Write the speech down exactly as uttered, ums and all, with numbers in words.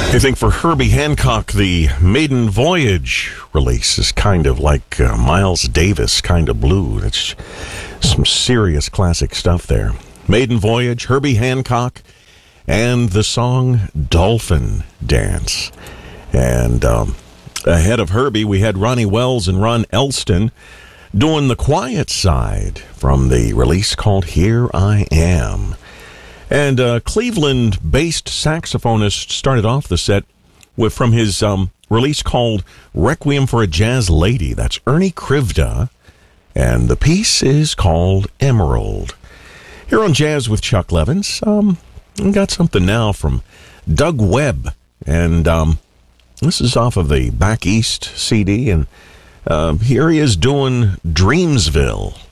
I think for Herbie Hancock, the Maiden Voyage release is kind of like uh, Miles Davis kind of blue. It's some serious classic stuff there. Maiden Voyage, Herbie Hancock, and the song Dolphin Dance. And um, ahead of Herbie, we had Ronnie Wells and Ron Elston doing The Quiet Side from the release called Here I Am. And uh, Cleveland-based saxophonist started off the set with from his um, release called Requiem for a Jazz Lady. That's Ernie Krivda, and the piece is called Emerald. Here on Jazz with Chuck Levins, um, we got something now from Doug Webb, and um, this is off of the Back East C D, and uh, here he is doing Dreamsville.